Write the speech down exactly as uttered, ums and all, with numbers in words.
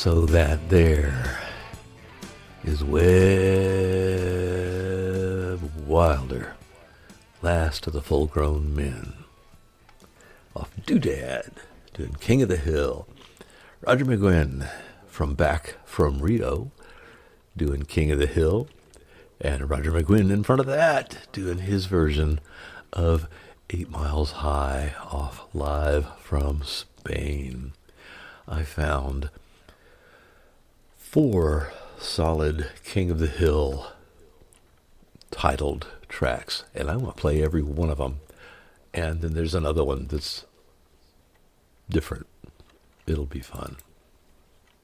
So that there is Webb Wilder, last of the full-grown men, off Doodad, doing King of the Hill. Roger McGuinn from back from Rito, doing King of the Hill. And Roger McGuinn in front of that, doing his version of Eight Miles High, off Live from Spain. I found four solid King of the Hill titled tracks, and I'm going to play every one of them. And then there's another one that's different. It'll be fun.